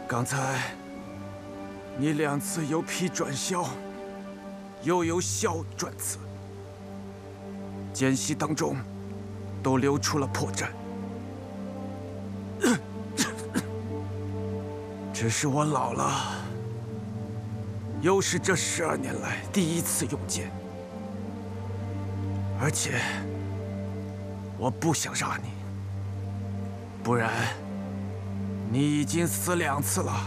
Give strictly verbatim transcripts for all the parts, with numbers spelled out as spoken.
刚才你两次由痞转枭，又由枭转刺，间隙当中都留出了破绽。只是我老了，又是这十二年来第一次用剑，而且我不想杀你，不然你已经死两次了。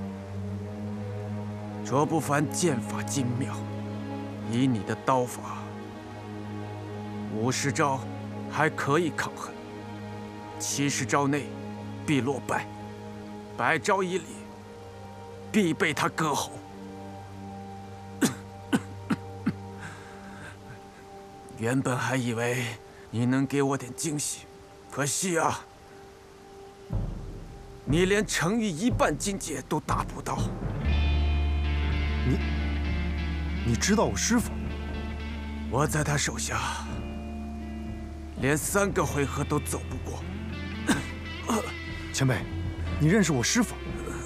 卓不凡剑法精妙，以你的刀法，五十招还可以抗衡，七十招内必落败，百招以里必被他割喉。原本还以为你能给我点惊喜，可惜啊，你连程昱一半境界都达不到。 你，你知道我师父？ 我在他手下，连三个回合都走不过。 前辈，你认识我师父？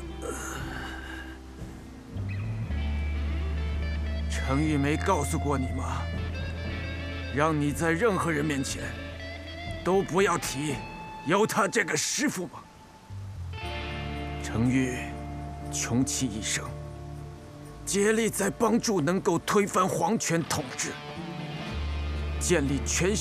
程昱没告诉过你吗？让你在任何人面前都不要提有他这个师父吗？程昱穷其一生，竭力在帮助能够推翻皇权统治、建立全